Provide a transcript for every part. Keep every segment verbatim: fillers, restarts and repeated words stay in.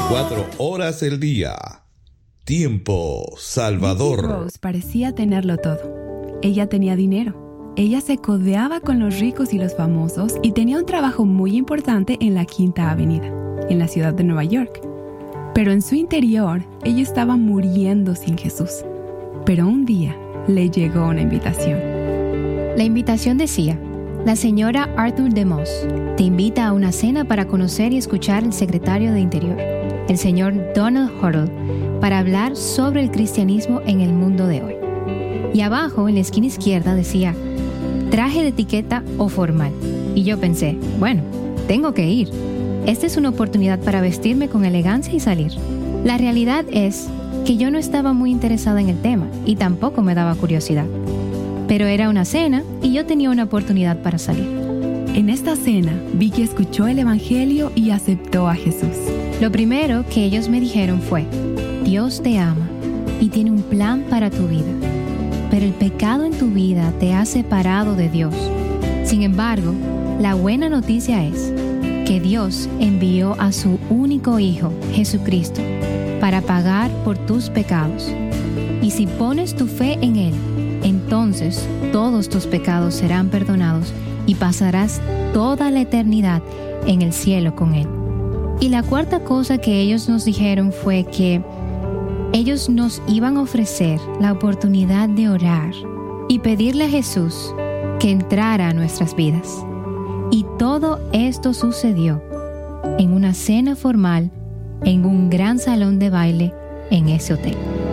veinticuatro horas el día. Tiempo Salvador. Vicky Rose parecía tenerlo todo. Ella tenía dinero. Ella se codeaba con los ricos y los famosos y tenía un trabajo muy importante en la Quinta Avenida, en la ciudad de Nueva York. Pero en su interior, ella estaba muriendo sin Jesús. Pero un día le llegó una invitación. La invitación decía: la señora Arthur DeMoss te invita a una cena para conocer y escuchar al secretario de Interior, el señor Donald Huddle, para hablar sobre el cristianismo en el mundo de hoy. Y abajo, en la esquina izquierda, decía: traje de etiqueta o formal. Y yo pensé, bueno, tengo que ir. Esta es una oportunidad para vestirme con elegancia y salir. La realidad es que yo no estaba muy interesada en el tema y tampoco me daba curiosidad. Pero era una cena y yo tenía una oportunidad para salir. En esta cena, Vicky escuchó el Evangelio y aceptó a Jesús. Lo primero que ellos me dijeron fue: Dios te ama y tiene un plan para tu vida. Pero el pecado en tu vida te ha separado de Dios. Sin embargo, la buena noticia es que Dios envió a su único Hijo, Jesucristo, para pagar por tus pecados. Y si pones tu fe en Él, entonces todos tus pecados serán perdonados y pasarás toda la eternidad en el cielo con Él. Y la cuarta cosa que ellos nos dijeron fue que ellos nos iban a ofrecer la oportunidad de orar y pedirle a Jesús que entrara a nuestras vidas. Y todo esto sucedió en una cena formal en un gran salón de baile en ese hotel.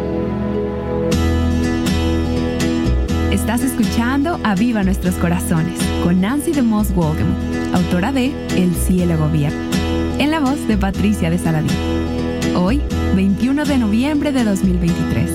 Estás escuchando Aviva Nuestros Corazones con Nancy DeMoss Wolgemuth, autora de El Cielo Gobierna, en la voz de Patricia de Saladín. Hoy, veintiuno de noviembre de dos mil veintitrés.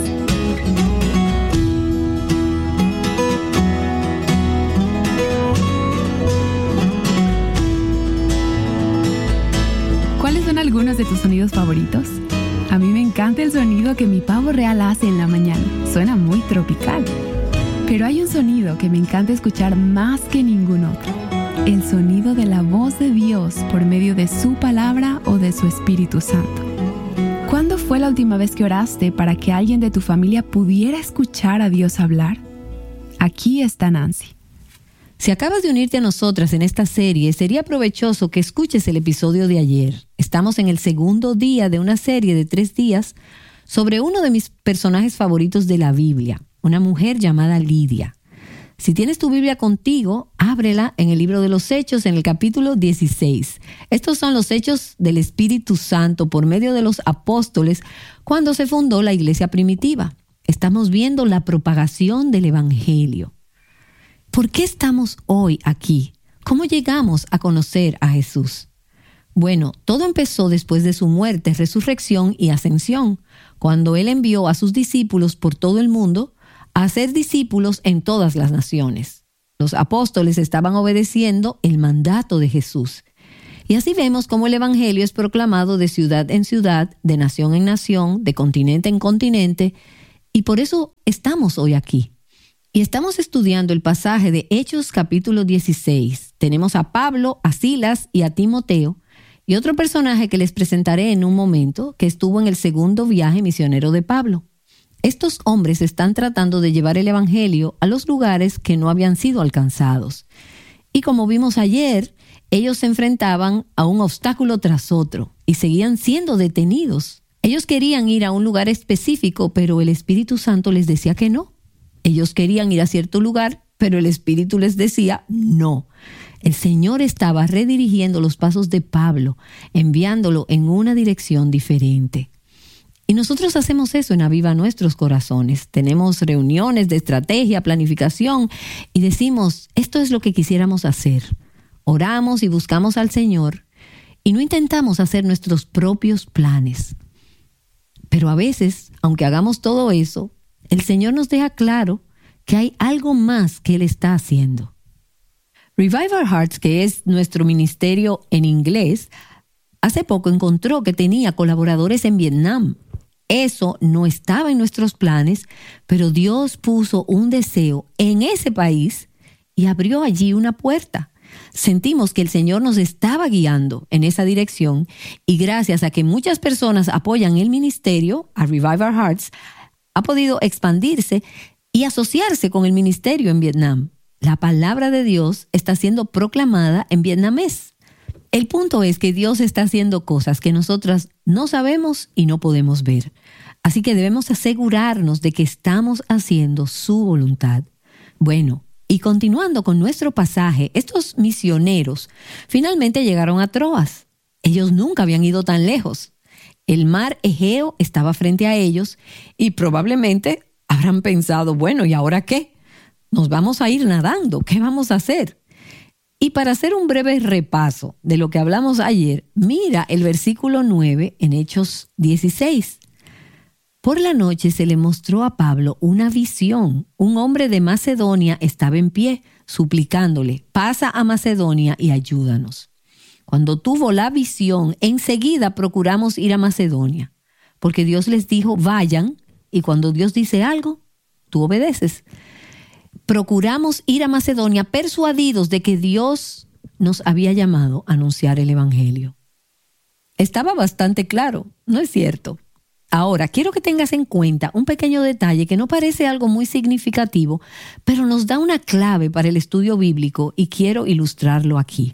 ¿Cuáles son algunos de tus sonidos favoritos? A mí me encanta el sonido que mi pavo real hace en la mañana. Suena muy tropical. Pero hay un sonido que me encanta escuchar más que ningún otro. El sonido de la voz de Dios por medio de su palabra o de su Espíritu Santo. ¿Cuándo fue la última vez que oraste para que alguien de tu familia pudiera escuchar a Dios hablar? Aquí está Nancy. Si acabas de unirte a nosotras en esta serie, sería provechoso que escuches el episodio de ayer. Estamos en el segundo día de una serie de tres días sobre uno de mis personajes favoritos de la Biblia, una mujer llamada Lidia. Si tienes tu Biblia contigo, ábrela en el libro de los Hechos, en el capítulo dieciséis. Estos son los hechos del Espíritu Santo por medio de los apóstoles cuando se fundó la iglesia primitiva. Estamos viendo la propagación del Evangelio. ¿Por qué estamos hoy aquí? ¿Cómo llegamos a conocer a Jesús? Bueno, todo empezó después de su muerte, resurrección y ascensión, cuando Él envió a sus discípulos por todo el mundo a ser discípulos en todas las naciones. Los apóstoles estaban obedeciendo el mandato de Jesús. Y así vemos cómo el Evangelio es proclamado de ciudad en ciudad, de nación en nación, de continente en continente, y por eso estamos hoy aquí. Y estamos estudiando el pasaje de Hechos capítulo dieciséis. Tenemos a Pablo, a Silas y a Timoteo, y otro personaje que les presentaré en un momento, que estuvo en el segundo viaje misionero de Pablo. Estos hombres están tratando de llevar el Evangelio a los lugares que no habían sido alcanzados. Y como vimos ayer, ellos se enfrentaban a un obstáculo tras otro y seguían siendo detenidos. Ellos querían ir a un lugar específico, pero el Espíritu Santo les decía que no. Ellos querían ir a cierto lugar, pero el Espíritu les decía no. El Señor estaba redirigiendo los pasos de Pablo, enviándolo en una dirección diferente. Y nosotros hacemos eso en Aviva Nuestros Corazones. Tenemos reuniones de estrategia, planificación y decimos, esto es lo que quisiéramos hacer. Oramos y buscamos al Señor y no intentamos hacer nuestros propios planes. Pero a veces, aunque hagamos todo eso, el Señor nos deja claro que hay algo más que Él está haciendo. Revive Our Hearts, que es nuestro ministerio en inglés, hace poco encontró que tenía colaboradores en Vietnam. Eso no estaba en nuestros planes, pero Dios puso un deseo en ese país y abrió allí una puerta. sentimos que el Señor nos estaba guiando en esa dirección y gracias a que muchas personas apoyan el ministerio, a Revive Our Hearts, ha podido expandirse y asociarse con el ministerio en Vietnam. La palabra de Dios está siendo proclamada en vietnamés. El punto es que Dios está haciendo cosas que nosotras no sabemos y no podemos ver. Así que debemos asegurarnos de que estamos haciendo su voluntad. Bueno, y continuando con nuestro pasaje, estos misioneros finalmente llegaron a Troas. Ellos nunca habían ido tan lejos. El mar Egeo estaba frente a ellos y probablemente habrán pensado, bueno, ¿y ahora qué? Nos vamos a ir nadando, ¿qué vamos a hacer? Y para hacer un breve repaso de lo que hablamos ayer, mira el versículo nueve en Hechos dieciséis. Por la noche se le mostró a Pablo una visión. Un hombre de Macedonia estaba en pie, suplicándole, pasa a Macedonia y ayúdanos. Cuando tuvo la visión, enseguida procuramos ir a Macedonia, porque Dios les dijo, vayan, y cuando Dios dice algo, tú obedeces. Procuramos ir a Macedonia persuadidos de que Dios nos había llamado a anunciar el Evangelio. Estaba bastante claro, ¿no es cierto? Ahora, quiero que tengas en cuenta un pequeño detalle que no parece algo muy significativo, pero nos da una clave para el estudio bíblico y quiero ilustrarlo aquí.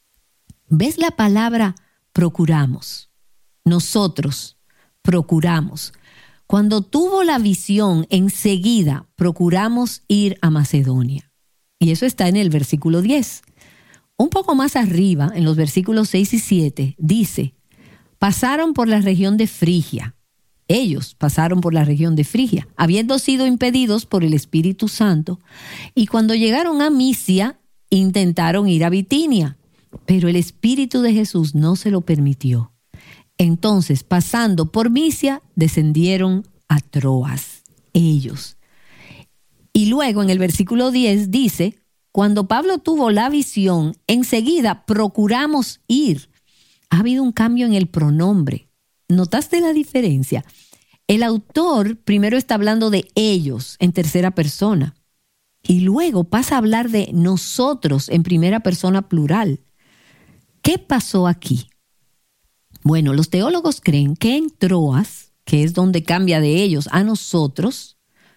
¿Ves la palabra procuramos? Nosotros procuramos. Cuando tuvo la visión, enseguida procuramos ir a Macedonia. Y eso está en el versículo diez. Un poco más arriba, en los versículos seis y siete, dice, pasaron por la región de Frigia. Ellos pasaron por la región de Frigia, habiendo sido impedidos por el Espíritu Santo, y cuando llegaron a Misia, intentaron ir a Bitinia, pero el Espíritu de Jesús no se lo permitió. Entonces, pasando por Misia, descendieron a Troas, ellos. Y luego en el versículo diez dice, cuando Pablo tuvo la visión, enseguida procuramos ir. Ha habido un cambio en el pronombre. ¿Notaste la diferencia? El autor primero está hablando de ellos en tercera persona y luego pasa a hablar de nosotros en primera persona plural. ¿Qué pasó aquí? Bueno, los teólogos creen que en Troas, que es donde cambia de ellos a nosotros,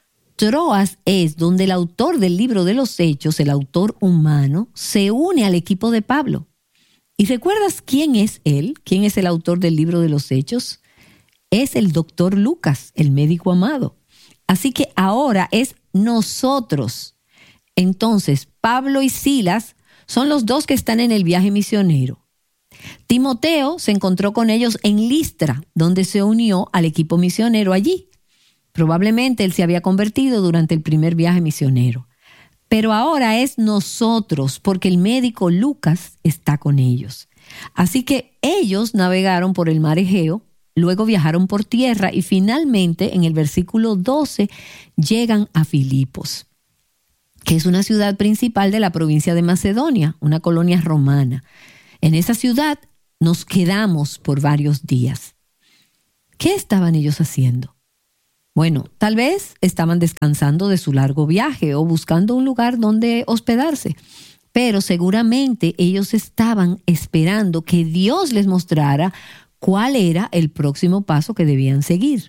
Troas es donde el autor del libro de los Hechos, el autor humano, se une al equipo de Pablo. ¿Y recuerdas quién es él? ¿Quién es el autor del libro de los Hechos? Es el doctor Lucas, el médico amado. Así que ahora es nosotros. Entonces, Pablo y Silas son los dos que están en el viaje misionero. Timoteo se encontró con ellos en Listra, donde se unió al equipo misionero allí. Probablemente él se había convertido durante el primer viaje misionero. Pero ahora es nosotros, porque el médico Lucas está con ellos. Así que ellos navegaron por el mar Egeo, luego viajaron por tierra y finalmente, en el versículo doce, llegan a Filipos, que es una ciudad principal de la provincia de Macedonia, una colonia romana. En esa ciudad nos quedamos por varios días. ¿Qué estaban ellos haciendo? Bueno, tal vez estaban descansando de su largo viaje o buscando un lugar donde hospedarse, pero seguramente ellos estaban esperando que Dios les mostrara cuál era el próximo paso que debían seguir.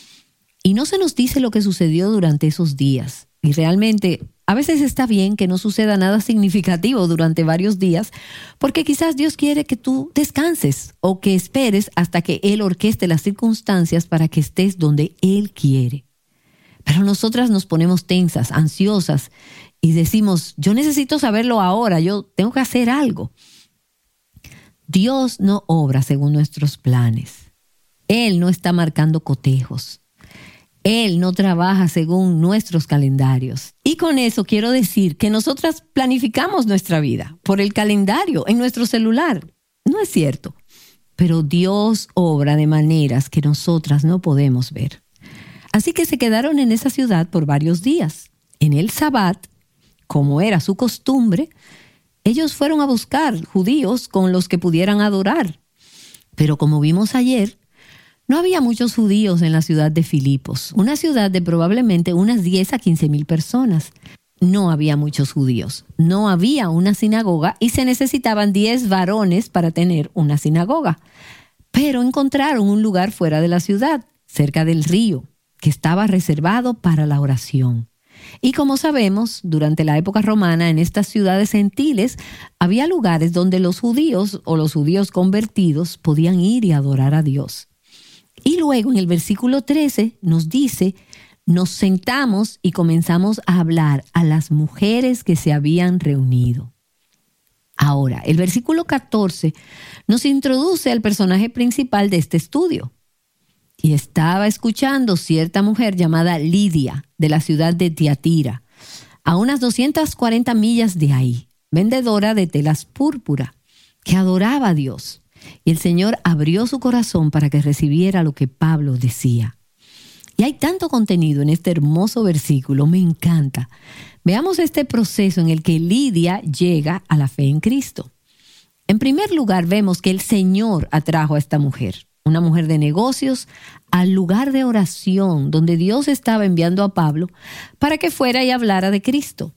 Y no se nos dice lo que sucedió durante esos días. Y realmente a veces está bien que no suceda nada significativo durante varios días, porque quizás Dios quiere que tú descanses o que esperes hasta que Él orqueste las circunstancias para que estés donde Él quiere. Pero nosotras nos ponemos tensas, ansiosas y decimos, yo necesito saberlo ahora, yo tengo que hacer algo. Dios no obra según nuestros planes. Él no está marcando cotejos. Él no trabaja según nuestros calendarios. Y con eso quiero decir que nosotras planificamos nuestra vida por el calendario en nuestro celular. No es cierto. Pero Dios obra de maneras que nosotras no podemos ver. Así que se quedaron en esa ciudad por varios días. En el Sabbat, como era su costumbre, ellos fueron a buscar judíos con los que pudieran adorar. Pero como vimos ayer, no había muchos judíos en la ciudad de Filipos, una ciudad de probablemente unas diez a quince mil personas. no había muchos judíos, no había una sinagoga y se necesitaban diez varones para tener una sinagoga. Pero encontraron un lugar fuera de la ciudad, cerca del río, que estaba reservado para la oración. Y como sabemos, durante la época romana, en estas ciudades gentiles, había lugares donde los judíos o los judíos convertidos podían ir y adorar a Dios. Y luego en el versículo trece nos dice: nos sentamos y comenzamos a hablar a las mujeres que se habían reunido. Ahora, el versículo catorce nos introduce al personaje principal de este estudio. Y estaba escuchando cierta mujer llamada Lidia, de la ciudad de Tiatira, a unas doscientas cuarenta millas de ahí, vendedora de telas púrpura, que adoraba a Dios. Y el Señor abrió su corazón para que recibiera lo que Pablo decía. Y hay tanto contenido en este hermoso versículo, me encanta. Veamos este proceso en el que Lidia llega a la fe en Cristo. En primer lugar, vemos que el Señor atrajo a esta mujer, una mujer de negocios, al lugar de oración donde Dios estaba enviando a Pablo para que fuera y hablara de Cristo.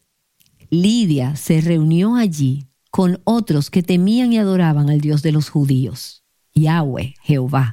Lidia se reunió allí con otros que temían y adoraban al Dios de los judíos, Yahweh, Jehová.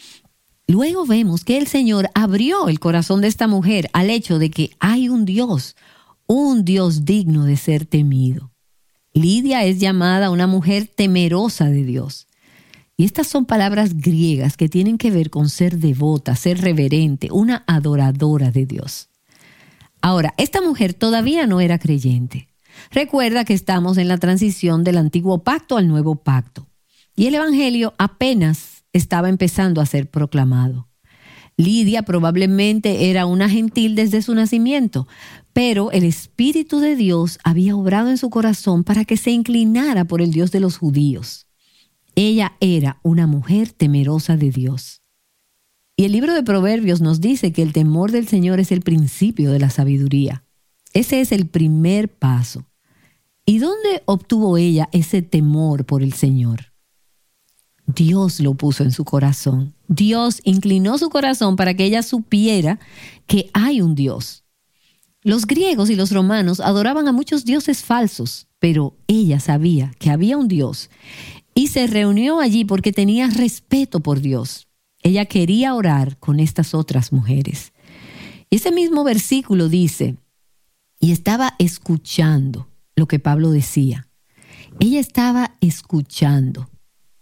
Luego vemos que el Señor abrió el corazón de esta mujer al hecho de que hay un Dios, un Dios digno de ser temido. Lidia es llamada una mujer temerosa de Dios. Y estas son palabras griegas que tienen que ver con ser devota, ser reverente, una adoradora de Dios. Ahora, esta mujer todavía no era creyente. Recuerda que estamos en la transición del antiguo pacto al nuevo pacto. Y el evangelio apenas estaba empezando a ser proclamado. Lidia probablemente era una gentil desde su nacimiento, pero el Espíritu de Dios había obrado en su corazón para que se inclinara por el Dios de los judíos. Ella era una mujer temerosa de Dios. Y el libro de Proverbios nos dice que el temor del Señor es el principio de la sabiduría. Ese es el primer paso. ¿Y dónde obtuvo ella ese temor por el Señor? Dios lo puso en su corazón. Dios inclinó su corazón para que ella supiera que hay un Dios. Los griegos y los romanos adoraban a muchos dioses falsos, pero ella sabía que había un Dios y se reunió allí porque tenía respeto por Dios. Ella quería orar con estas otras mujeres. Ese mismo versículo dice, y estaba escuchando lo que Pablo decía. Ella estaba escuchando.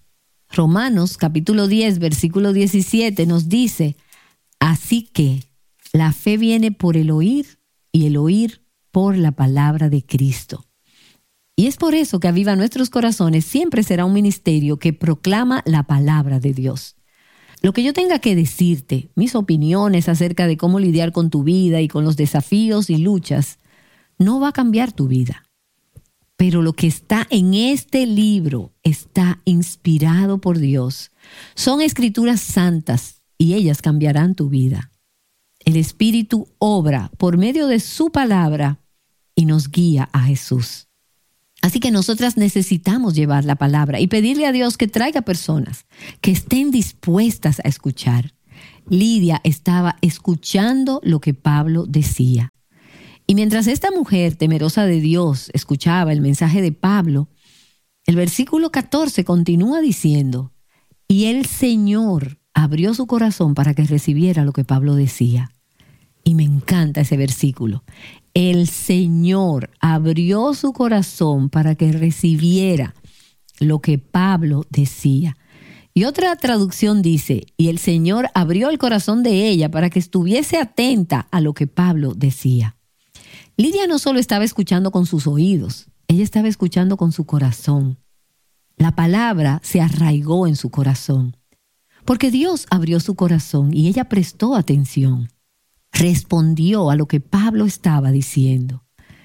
Romanos capítulo diez, versículo diecisiete nos dice, así que la fe viene por el oír y el oír por la palabra de Cristo. Y es por eso que Aviva Nuestros Corazones siempre será un ministerio que proclama la palabra de Dios. Lo que yo tenga que decirte, mis opiniones acerca de cómo lidiar con tu vida y con los desafíos y luchas, no va a cambiar tu vida. Pero lo que está en este libro está inspirado por Dios. Son escrituras santas y ellas cambiarán tu vida. El Espíritu obra por medio de su palabra y nos guía a Jesús. Así que nosotras necesitamos llevar la palabra y pedirle a Dios que traiga personas que estén dispuestas a escuchar. Lidia estaba escuchando lo que Pablo decía. Y mientras esta mujer temerosa de Dios escuchaba el mensaje de Pablo, el versículo catorce continúa diciendo, y el Señor abrió su corazón para que recibiera lo que Pablo decía. Y me encanta ese versículo. El Señor abrió su corazón para que recibiera lo que Pablo decía. Y otra traducción dice, y el Señor abrió el corazón de ella para que estuviese atenta a lo que Pablo decía. Lidia no solo estaba escuchando con sus oídos, ella estaba escuchando con su corazón. La palabra se arraigó en su corazón, porque Dios abrió su corazón y ella prestó atención. Respondió a lo que Pablo estaba diciendo.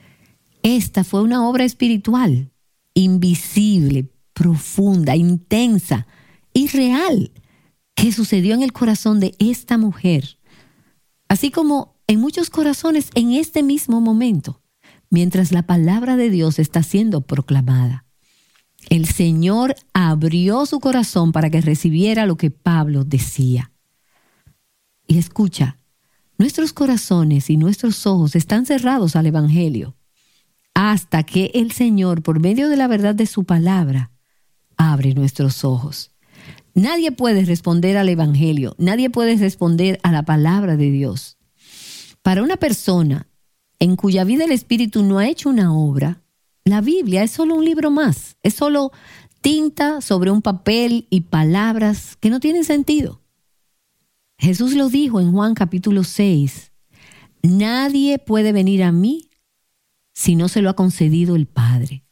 Esta fue una obra espiritual, invisible, profunda, intensa y real, que sucedió en el corazón de esta mujer, así como en muchos corazones en este mismo momento, mientras la palabra de Dios está siendo proclamada. El Señor abrió su corazón para que recibiera lo que Pablo decía. Y escucha, nuestros corazones y nuestros ojos están cerrados al Evangelio. hasta que el Señor, por medio de la verdad de su palabra, abre nuestros ojos. Nadie puede responder al Evangelio, nadie puede responder a la palabra de Dios. Para una persona en cuya vida el Espíritu no ha hecho una obra, la Biblia es solo un libro más, es solo tinta sobre un papel y palabras que no tienen sentido. Jesús lo dijo en Juan capítulo seis, nadie puede venir a mí si no se lo ha concedido el Padre.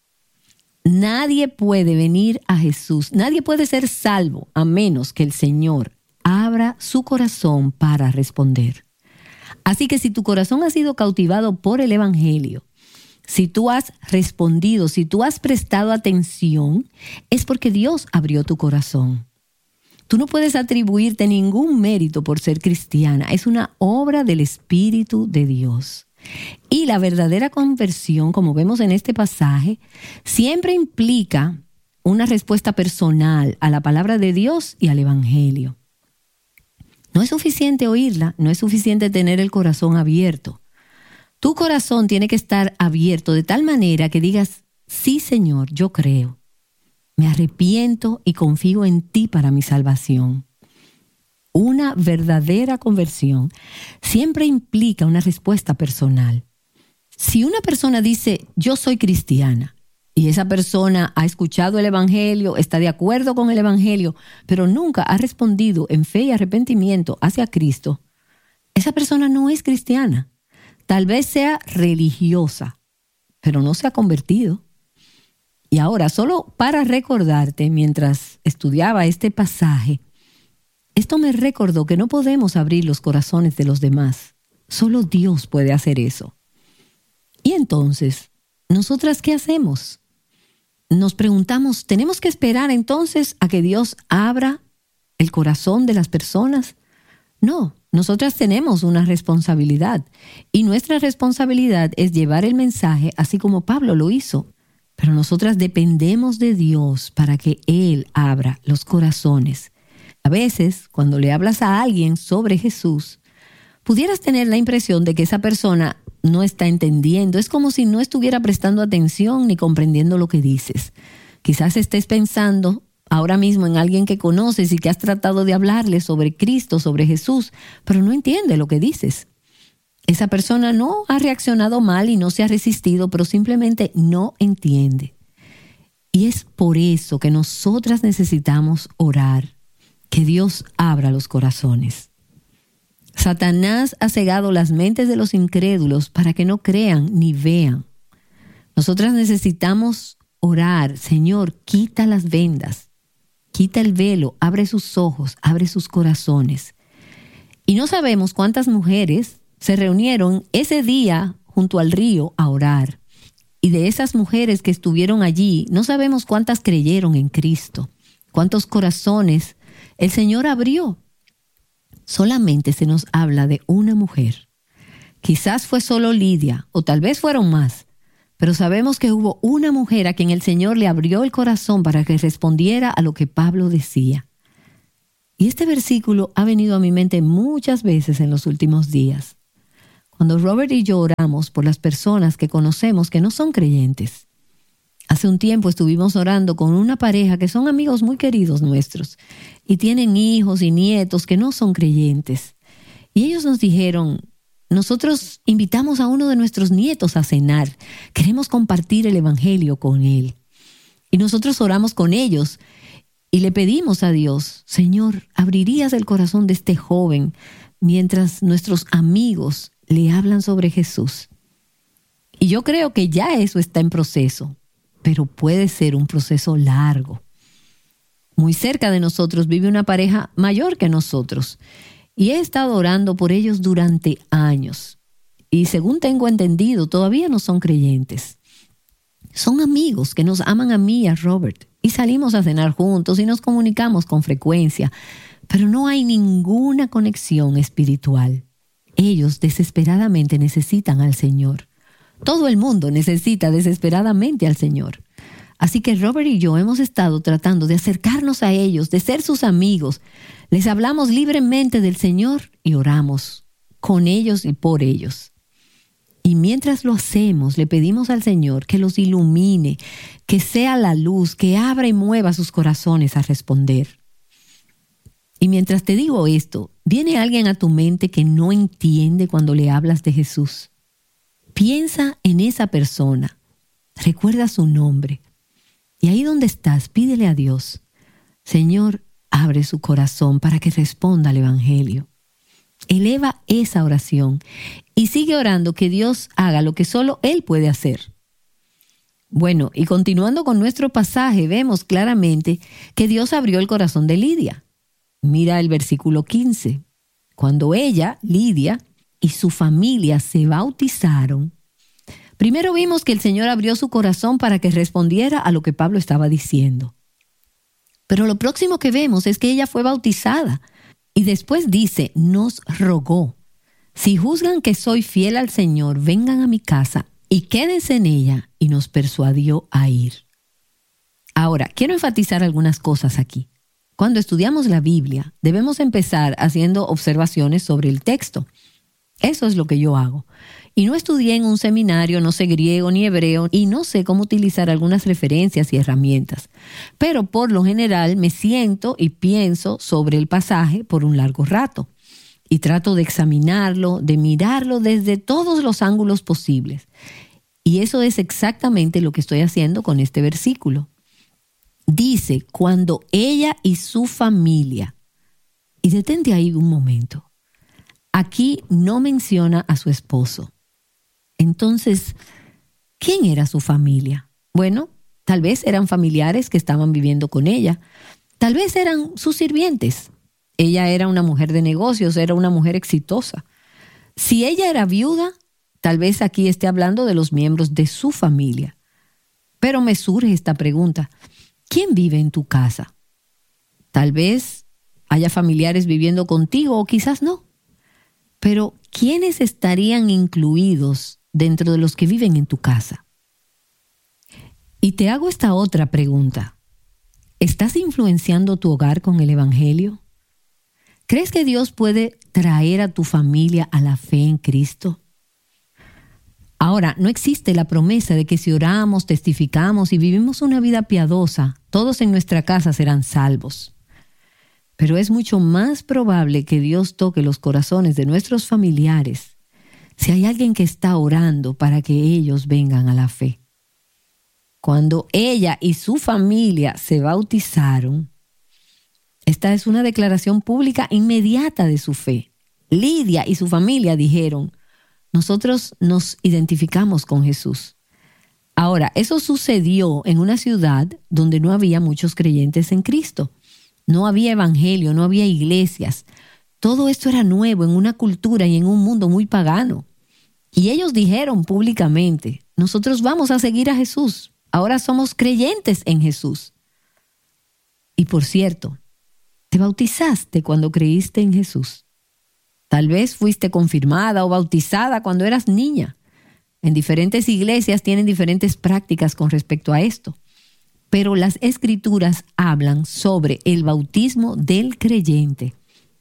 Nadie puede venir a Jesús, nadie puede ser salvo a menos que el Señor abra su corazón para responder. Así que si tu corazón ha sido cautivado por el Evangelio, si tú has respondido, si tú has prestado atención, es porque Dios abrió tu corazón. Tú no puedes atribuirte ningún mérito por ser cristiana. Es una obra del Espíritu de Dios. Y la verdadera conversión, como vemos en este pasaje, siempre implica una respuesta personal a la palabra de Dios y al Evangelio. No es suficiente oírla, no es suficiente tener el corazón abierto. Tu corazón tiene que estar abierto de tal manera que digas, sí, Señor, yo creo. Me arrepiento y confío en ti para mi salvación. Una verdadera conversión siempre implica una respuesta personal. Si una persona dice, yo soy cristiana, y esa persona ha escuchado el Evangelio, está de acuerdo con el Evangelio, pero nunca ha respondido en fe y arrepentimiento hacia Cristo, esa persona no es cristiana. Tal vez sea religiosa, pero no se ha convertido. Y ahora, solo para recordarte, mientras estudiaba este pasaje, esto me recordó que no podemos abrir los corazones de los demás. Solo Dios puede hacer eso. Y entonces, ¿nosotras qué hacemos? Nos preguntamos, ¿tenemos que esperar entonces a que Dios abra el corazón de las personas? No, nosotras tenemos una responsabilidad. Y nuestra responsabilidad es llevar el mensaje así como Pablo lo hizo. Pero nosotras dependemos de Dios para que Él abra los corazones. A veces, cuando le hablas a alguien sobre Jesús, pudieras tener la impresión de que esa persona no está entendiendo. Es como si no estuviera prestando atención ni comprendiendo lo que dices. Quizás estés pensando ahora mismo en alguien que conoces y que has tratado de hablarle sobre Cristo, sobre Jesús, pero no entiende lo que dices. Esa persona no ha reaccionado mal y no se ha resistido, pero simplemente no entiende. Y es por eso que nosotras necesitamos orar, que Dios abra los corazones. Satanás ha cegado las mentes de los incrédulos para que no crean ni vean. Nosotras necesitamos orar, Señor, quita las vendas, quita el velo, abre sus ojos, abre sus corazones. Y no sabemos cuántas mujeres se reunieron ese día junto al río a orar. Y de esas mujeres que estuvieron allí, no sabemos cuántas creyeron en Cristo, cuántos corazones el Señor abrió. Solamente se nos habla de una mujer. Quizás fue solo Lidia, o tal vez fueron más, pero sabemos que hubo una mujer a quien el Señor le abrió el corazón para que respondiera a lo que Pablo decía. Y este versículo ha venido a mi mente muchas veces en los últimos días. Cuando Robert y yo oramos por las personas que conocemos que no son creyentes. Hace un tiempo estuvimos orando con una pareja que son amigos muy queridos nuestros y tienen hijos y nietos que no son creyentes. Y ellos nos dijeron, nosotros invitamos a uno de nuestros nietos a cenar. Queremos compartir el Evangelio con él. Y nosotros oramos con ellos y le pedimos a Dios, Señor, ¿abrirías el corazón de este joven mientras nuestros amigos le hablan sobre Jesús? Y yo creo que ya eso está en proceso, pero puede ser un proceso largo. Muy cerca de nosotros vive una pareja mayor que nosotros y he estado orando por ellos durante años. Y según tengo entendido, todavía no son creyentes. Son amigos que nos aman a mí y a Robert y salimos a cenar juntos y nos comunicamos con frecuencia, pero no hay ninguna conexión espiritual. Ellos desesperadamente necesitan al Señor. Todo el mundo necesita desesperadamente al Señor. Así que Robert y yo hemos estado tratando de acercarnos a ellos, de ser sus amigos. Les hablamos libremente del Señor y oramos con ellos y por ellos. Y mientras lo hacemos, le pedimos al Señor que los ilumine, que sea la luz, que abra y mueva sus corazones a responder. Y mientras te digo esto, ¿viene alguien a tu mente que no entiende cuando le hablas de Jesús? Piensa en esa persona, recuerda su nombre. Y ahí donde estás, pídele a Dios, Señor, abre su corazón para que responda al Evangelio. Eleva esa oración y sigue orando que Dios haga lo que solo Él puede hacer. Bueno, y continuando con nuestro pasaje, vemos claramente que Dios abrió el corazón de Lidia. Mira el versículo quince. Cuando ella, Lidia, y su familia se bautizaron, primero vimos que el Señor abrió su corazón para que respondiera a lo que Pablo estaba diciendo. Pero lo próximo que vemos es que ella fue bautizada. Y después dice, nos rogó, si juzgan que soy fiel al Señor, vengan a mi casa y quédense en ella, y nos persuadió a ir. Ahora, quiero enfatizar algunas cosas aquí. Cuando estudiamos la Biblia, debemos empezar haciendo observaciones sobre el texto. Eso es lo que yo hago. Y no estudié en un seminario, no sé griego ni hebreo, y no sé cómo utilizar algunas referencias y herramientas. Pero por lo general me siento y pienso sobre el pasaje por un largo rato. Y trato de examinarlo, de mirarlo desde todos los ángulos posibles. Y eso es exactamente lo que estoy haciendo con este versículo. Dice, cuando ella y su familia. Y detente ahí un momento. Aquí no menciona a su esposo. Entonces, ¿quién era su familia? Bueno, tal vez eran familiares que estaban viviendo con ella. Tal vez eran sus sirvientes. Ella era una mujer de negocios, era una mujer exitosa. Si ella era viuda, tal vez aquí esté hablando de los miembros de su familia. Pero me surge esta pregunta. ¿Quién vive en tu casa? Tal vez haya familiares viviendo contigo o quizás no. Pero, ¿quiénes estarían incluidos dentro de los que viven en tu casa? Y te hago esta otra pregunta. ¿Estás influenciando tu hogar con el Evangelio? ¿Crees que Dios puede traer a tu familia a la fe en Cristo? Ahora, no existe la promesa de que si oramos, testificamos y vivimos una vida piadosa, todos en nuestra casa serán salvos. Pero es mucho más probable que Dios toque los corazones de nuestros familiares si hay alguien que está orando para que ellos vengan a la fe. Cuando ella y su familia se bautizaron, esta es una declaración pública inmediata de su fe. Lidia y su familia dijeron, nosotros nos identificamos con Jesús. Ahora, eso sucedió en una ciudad donde no había muchos creyentes en Cristo. No había evangelio, no había iglesias. Todo esto era nuevo en una cultura y en un mundo muy pagano. Y ellos dijeron públicamente, nosotros vamos a seguir a Jesús. Ahora somos creyentes en Jesús. Y por cierto, te bautizaste cuando creíste en Jesús. Tal vez fuiste confirmada o bautizada cuando eras niña. En diferentes iglesias tienen diferentes prácticas con respecto a esto. Pero las Escrituras hablan sobre el bautismo del creyente.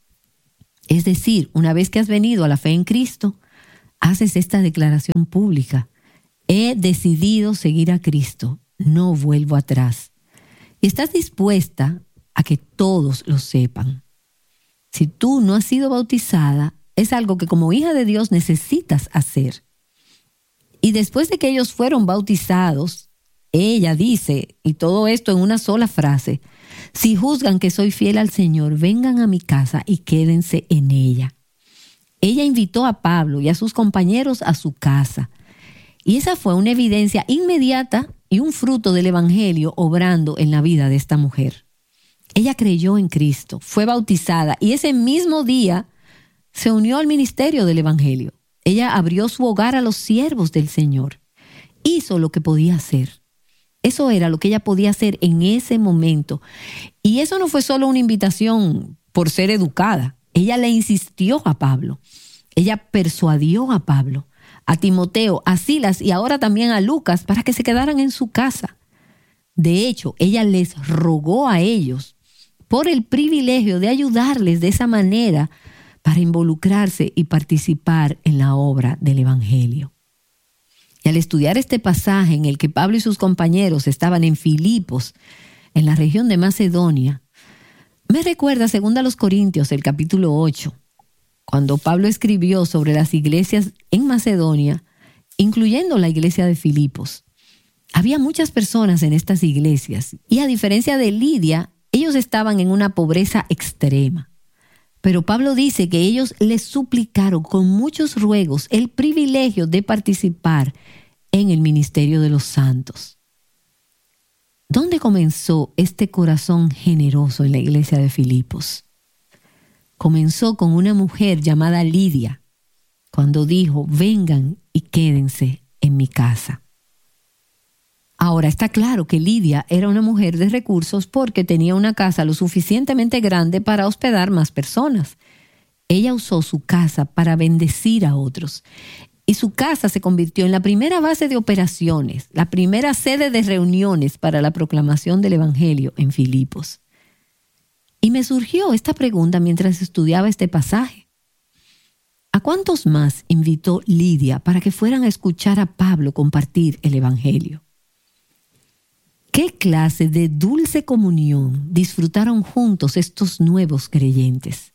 Es decir, una vez que has venido a la fe en Cristo, haces esta declaración pública. He decidido seguir a Cristo, no vuelvo atrás. Y estás dispuesta a que todos lo sepan. Si tú no has sido bautizada, es algo que como hija de Dios necesitas hacer. Y después de que ellos fueron bautizados, ella dice, y todo esto en una sola frase, si juzgan que soy fiel al Señor, vengan a mi casa y quédense en ella. Ella invitó a Pablo y a sus compañeros a su casa. Y esa fue una evidencia inmediata y un fruto del Evangelio obrando en la vida de esta mujer. Ella creyó en Cristo, fue bautizada y ese mismo día se unió al ministerio del Evangelio. Ella abrió su hogar a los siervos del Señor. Hizo lo que podía hacer. Eso era lo que ella podía hacer en ese momento. Y eso no fue solo una invitación por ser educada. Ella le insistió a Pablo. Ella persuadió a Pablo, a Timoteo, a Silas y ahora también a Lucas para que se quedaran en su casa. De hecho, ella les rogó a ellos por el privilegio de ayudarles de esa manera para involucrarse y participar en la obra del Evangelio. Y al estudiar este pasaje en el que Pablo y sus compañeros estaban en Filipos, en la región de Macedonia, me recuerda según a los Corintios, el capítulo ocho, cuando Pablo escribió sobre las iglesias en Macedonia, incluyendo la iglesia de Filipos. Había muchas personas en estas iglesias y a diferencia de Lidia, ellos estaban en una pobreza extrema. Pero Pablo dice que ellos les suplicaron con muchos ruegos el privilegio de participar en el ministerio de los santos. ¿Dónde comenzó este corazón generoso en la iglesia de Filipos? Comenzó con una mujer llamada Lidia, cuando dijo, vengan y quédense en mi casa. Ahora está claro que Lidia era una mujer de recursos porque tenía una casa lo suficientemente grande para hospedar más personas. Ella usó su casa para bendecir a otros. Y su casa se convirtió en la primera base de operaciones, la primera sede de reuniones para la proclamación del Evangelio en Filipos. Y me surgió esta pregunta mientras estudiaba este pasaje. ¿A cuántos más invitó Lidia para que fueran a escuchar a Pablo compartir el Evangelio? ¿Qué clase de dulce comunión disfrutaron juntos estos nuevos creyentes?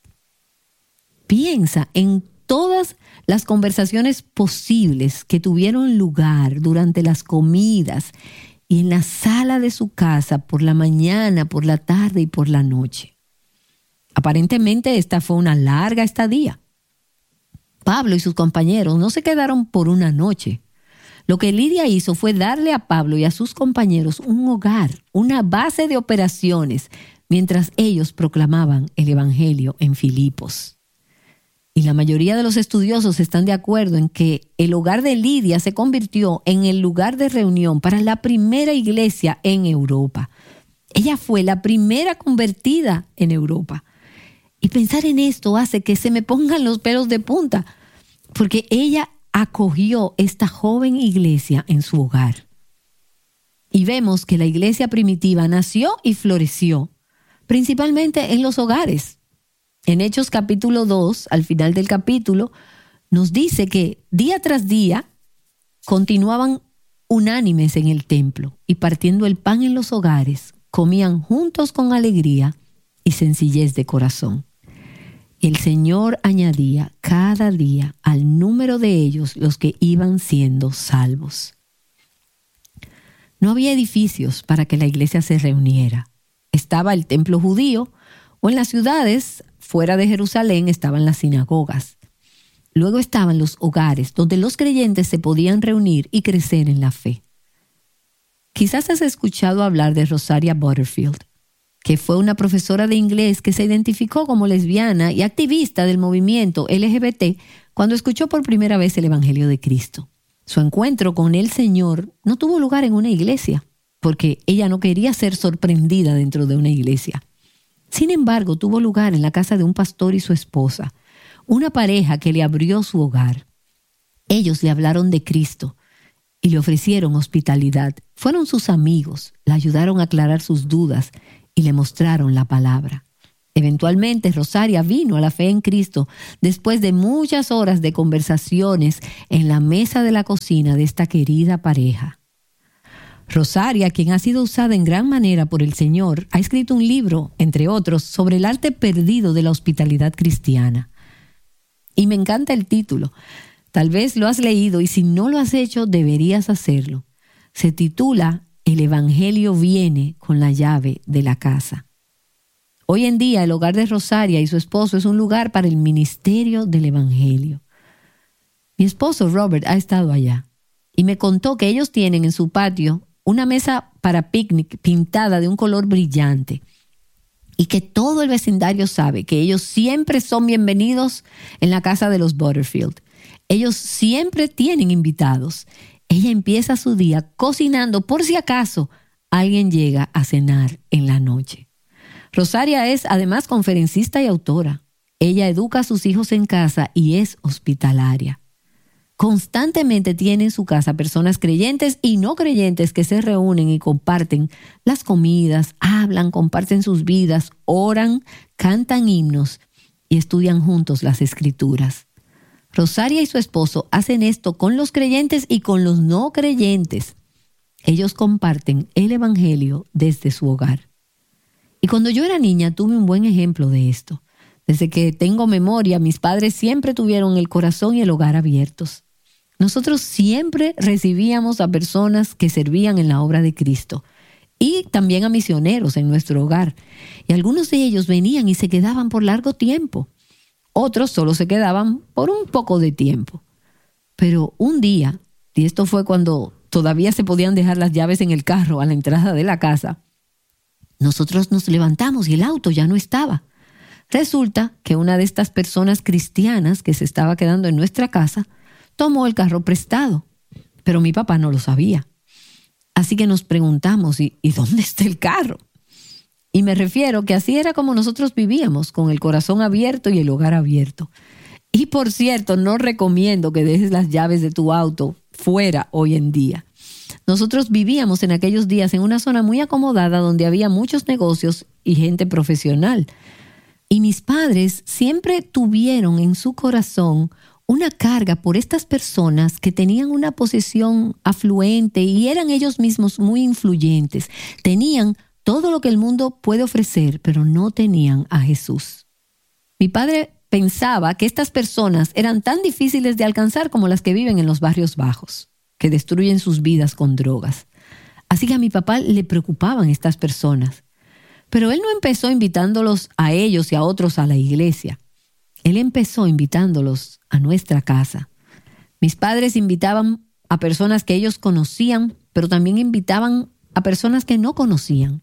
Piensa en todas las conversaciones posibles que tuvieron lugar durante las comidas y en la sala de su casa por la mañana, por la tarde y por la noche. Aparentemente esta fue una larga estadía. Pablo y sus compañeros no se quedaron por una noche. Lo que Lidia hizo fue darle a Pablo y a sus compañeros un hogar, una base de operaciones, mientras ellos proclamaban el Evangelio en Filipos. Y la mayoría de los estudiosos están de acuerdo en que el hogar de Lidia se convirtió en el lugar de reunión para la primera iglesia en Europa. Ella fue la primera convertida en Europa. Y pensar en esto hace que se me pongan los pelos de punta, porque ella acogió esta joven iglesia en su hogar. Y vemos que la iglesia primitiva nació y floreció, principalmente en los hogares. En Hechos capítulo dos, al final del capítulo, nos dice que día tras día continuaban unánimes en el templo y partiendo el pan en los hogares, comían juntos con alegría y sencillez de corazón. El Señor añadía cada día al número de ellos los que iban siendo salvos. No había edificios para que la iglesia se reuniera. Estaba el templo judío, o en las ciudades fuera de Jerusalén estaban las sinagogas. Luego estaban los hogares donde los creyentes se podían reunir y crecer en la fe. Quizás has escuchado hablar de Rosaria Butterfield, que fue una profesora de inglés que se identificó como lesbiana y activista del movimiento L G B T cuando escuchó por primera vez el Evangelio de Cristo. Su encuentro con el Señor no tuvo lugar en una iglesia, porque ella no quería ser sorprendida dentro de una iglesia. Sin embargo, tuvo lugar en la casa de un pastor y su esposa, una pareja que le abrió su hogar. Ellos le hablaron de Cristo y le ofrecieron hospitalidad. Fueron sus amigos, la ayudaron a aclarar sus dudas y le mostraron la palabra. Eventualmente, Rosaria vino a la fe en Cristo después de muchas horas de conversaciones en la mesa de la cocina de esta querida pareja. Rosaria, quien ha sido usada en gran manera por el Señor, ha escrito un libro, entre otros, sobre el arte perdido de la hospitalidad cristiana. Y me encanta el título. Tal vez lo has leído y si no lo has hecho, deberías hacerlo. Se titula El Evangelio viene con la llave de la casa. Hoy en día el hogar de Rosaria y su esposo es un lugar para el ministerio del Evangelio. Mi esposo Robert ha estado allá y me contó que ellos tienen en su patio una mesa para picnic pintada de un color brillante y que todo el vecindario sabe que ellos siempre son bienvenidos en la casa de los Butterfield. Ellos siempre tienen invitados. Ella empieza su día cocinando por si acaso alguien llega a cenar en la noche. Rosaria es además conferencista y autora. Ella educa a sus hijos en casa y es hospitalaria. Constantemente tiene en su casa personas creyentes y no creyentes que se reúnen y comparten las comidas, hablan, comparten sus vidas, oran, cantan himnos y estudian juntos las Escrituras. Rosaria y su esposo hacen esto con los creyentes y con los no creyentes. Ellos comparten el evangelio desde su hogar. Y cuando yo era niña tuve un buen ejemplo de esto. Desde que tengo memoria, mis padres siempre tuvieron el corazón y el hogar abiertos. Nosotros siempre recibíamos a personas que servían en la obra de Cristo y también a misioneros en nuestro hogar. Y algunos de ellos venían y se quedaban por largo tiempo. Otros solo se quedaban por un poco de tiempo. Pero un día, y esto fue cuando todavía se podían dejar las llaves en el carro a la entrada de la casa, nosotros nos levantamos y el auto ya no estaba. Resulta que una de estas personas cristianas que se estaba quedando en nuestra casa tomó el carro prestado, pero mi papá no lo sabía. Así que nos preguntamos, ¿y, ¿y dónde está el carro? Y me refiero que así era como nosotros vivíamos, con el corazón abierto y el hogar abierto. Y por cierto, no recomiendo que dejes las llaves de tu auto fuera hoy en día. Nosotros vivíamos en aquellos días en una zona muy acomodada donde había muchos negocios y gente profesional. Y mis padres siempre tuvieron en su corazón una carga por estas personas que tenían una posición afluente y eran ellos mismos muy influyentes. Tenían todo lo que el mundo puede ofrecer, pero no tenían a Jesús. Mi padre pensaba que estas personas eran tan difíciles de alcanzar como las que viven en los barrios bajos, que destruyen sus vidas con drogas. Así que a mi papá le preocupaban estas personas. Pero él no empezó invitándolos a ellos y a otros a la iglesia. Él empezó invitándolos a nuestra casa. Mis padres invitaban a personas que ellos conocían, pero también invitaban a personas que no conocían.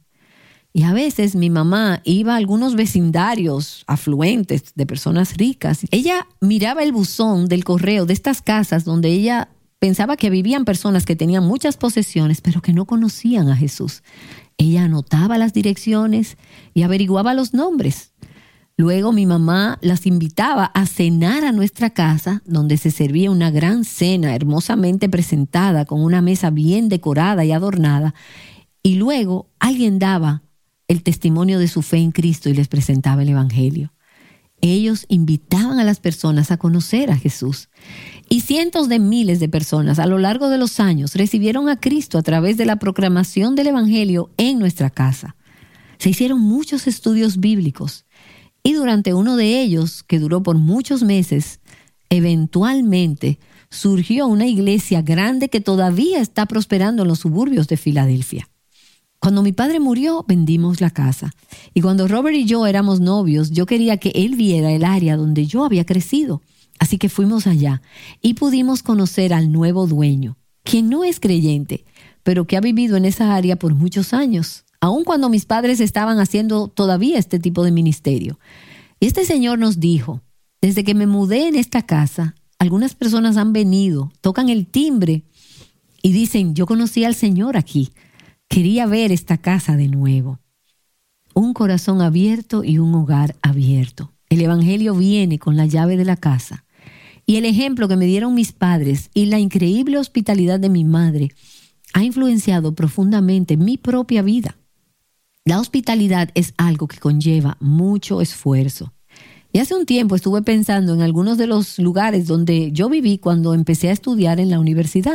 Y a veces mi mamá iba a algunos vecindarios afluentes de personas ricas. Ella miraba el buzón del correo de estas casas donde ella pensaba que vivían personas que tenían muchas posesiones, pero que no conocían a Jesús. Ella anotaba las direcciones y averiguaba los nombres. Luego mi mamá las invitaba a cenar a nuestra casa, donde se servía una gran cena hermosamente presentada con una mesa bien decorada y adornada. Y luego alguien daba el testimonio de su fe en Cristo y les presentaba el evangelio. Ellos invitaban a las personas a conocer a Jesús. Y cientos de miles de personas a lo largo de los años recibieron a Cristo a través de la proclamación del evangelio en nuestra casa. Se hicieron muchos estudios bíblicos y durante uno de ellos, que duró por muchos meses, eventualmente surgió una iglesia grande que todavía está prosperando en los suburbios de Filadelfia. Cuando mi padre murió, vendimos la casa. Y cuando Robert y yo éramos novios, yo quería que él viera el área donde yo había crecido. Así que fuimos allá y pudimos conocer al nuevo dueño, quien no es creyente, pero que ha vivido en esa área por muchos años, aun cuando mis padres estaban haciendo todavía este tipo de ministerio. Y este señor nos dijo, desde que me mudé en esta casa, algunas personas han venido, tocan el timbre y dicen, yo conocí al Señor aquí. Quería ver esta casa de nuevo. Un corazón abierto y un hogar abierto. El evangelio viene con la llave de la casa. Y el ejemplo que me dieron mis padres y la increíble hospitalidad de mi madre ha influenciado profundamente mi propia vida. La hospitalidad es algo que conlleva mucho esfuerzo. Y hace un tiempo estuve pensando en algunos de los lugares donde yo viví cuando empecé a estudiar en la universidad.